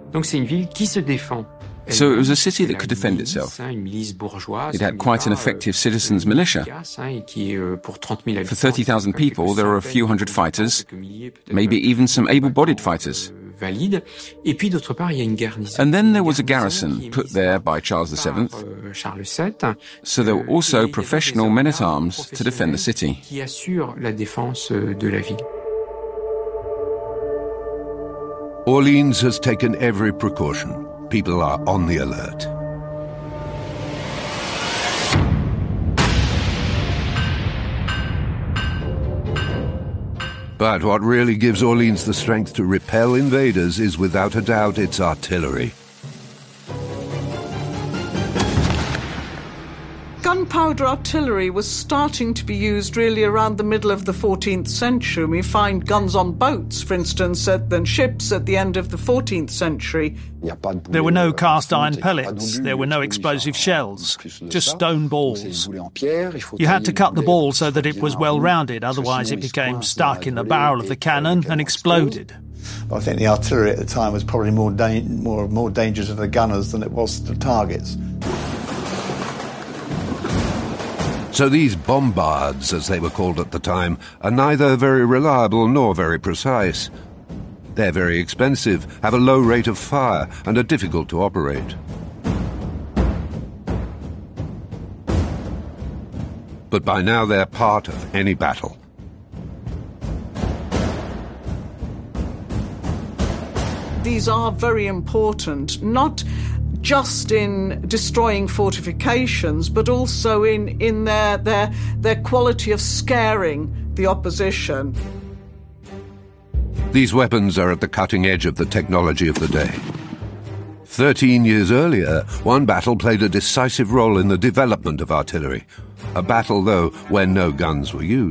Donc c'est une ville qui se défend. So it was a city that could defend itself. It had quite an effective citizens' militia. For 30,000 people, there were a few hundred fighters, maybe even some able-bodied fighters. And then there was a garrison put there by Charles VII, so there were also professional men-at-arms to defend the city. Orleans has taken every precaution. People are on the alert. But what really gives Orleans the strength to repel invaders is without a doubt its artillery. Gunpowder artillery was starting to be used really around the middle of the 14th century. We find guns on boats, for instance, than ships at the end of the 14th century. There were no cast iron pellets, there were no explosive shells, just stone balls. You had to cut the ball so that it was well rounded, otherwise it became stuck in the barrel of the cannon and exploded. I think the artillery at the time was probably more dangerous to the gunners than it was to the targets. So these bombards, as they were called at the time, are neither very reliable nor very precise. They're very expensive, have a low rate of fire, and are difficult to operate. But by now they're part of any battle. These are very important, not just in destroying fortifications, but also in their quality of scaring the opposition. These weapons are at the cutting edge of the technology of the day. 13 years earlier, one battle played a decisive role in the development of artillery. A battle, though, where no guns were used.